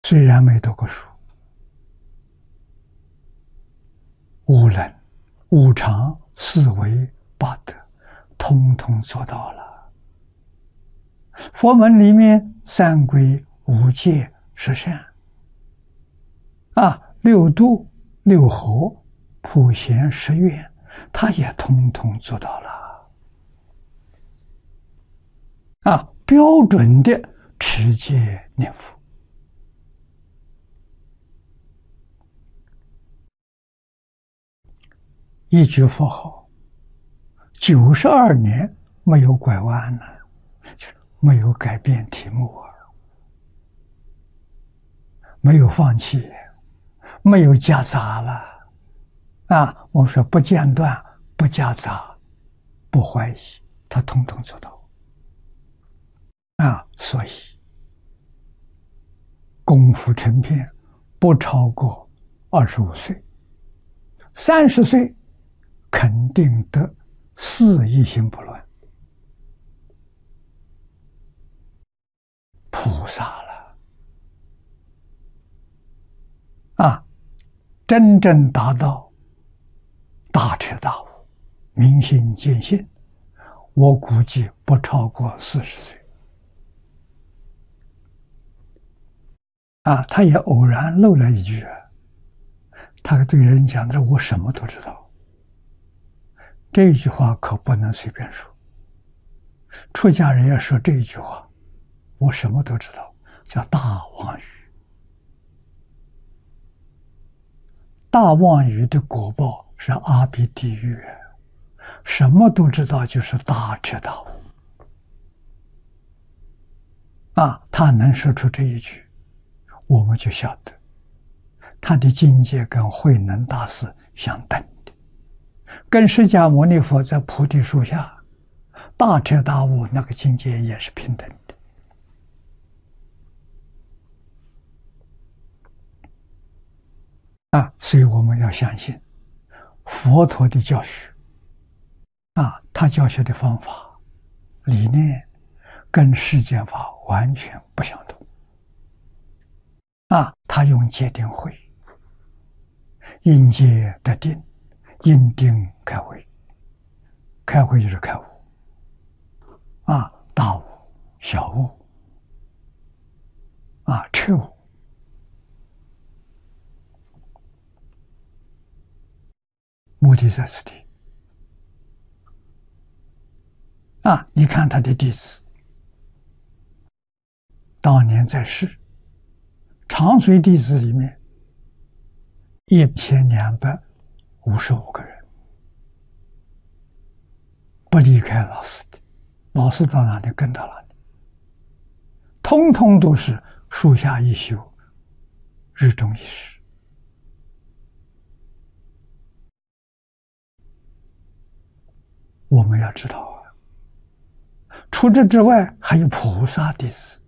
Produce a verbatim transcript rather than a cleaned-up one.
虽然没读过书，无能、无常、四维八德，通通做到了。佛门里面三归、五戒、十善，啊，六度、六合、普贤十愿，他也通通做到了。啊，标准的持戒念佛。一句佛号，九十二年没有拐弯了，没有改变题目啊，没有放弃，没有夹杂了啊！我说不间断，不夹杂，不怀疑，他统统做到啊！所以功夫成片不超过二十五岁，三十岁。肯定得四一心不乱，菩萨了啊！真正达到大彻大悟、明心见性，我估计不超过四十岁啊！他也偶然漏了一句，他对人讲的：“我什么都知道。”这一句话可不能随便说。出家人要说这一句话，我什么都知道，叫大妄语。大妄语的果报是阿鼻地狱，什么都知道就是大彻大悟啊！他能说出这一句，我们就晓得他的境界跟慧能大师相等。跟释迦牟尼佛在菩提树下大彻大悟那个境界也是平等的啊！所以我们要相信佛陀的教学啊，他教学的方法理念跟世间法完全不相同啊！他用戒定慧，因戒得定，因定开慧，开慧就是开悟啊，大悟、小悟啊，彻悟。目的在此地啊！你看他的弟子，当年在世，长随弟子里面一千两百五十五个人，不离开老师的，老师到哪里跟到哪里，通通都是树下一宿，日中一时。我们要知道啊，除这之外还有菩萨弟子。